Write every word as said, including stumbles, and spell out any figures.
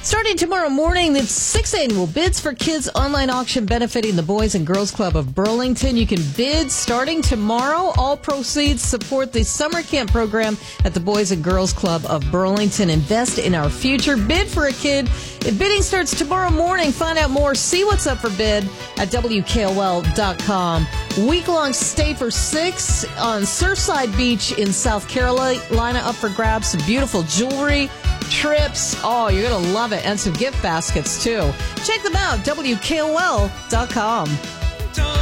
Starting tomorrow morning, the sixth annual Bids for Kids online auction benefiting the Boys and Girls Club of Burlington. You can bid starting tomorrow. All proceeds support the summer camp program at the Boys and Girls Club of Burlington. Invest in our future. Bid for a kid. If bidding starts tomorrow morning, find out more. See what's up for bid at W K O L dot com. Week-long stay for six on Surfside Beach in South Carolina. Up for grabs. Some beautiful jewelry. Trips. Oh, you're going to love it. And some gift baskets, too. Check them out, W K O L dot com.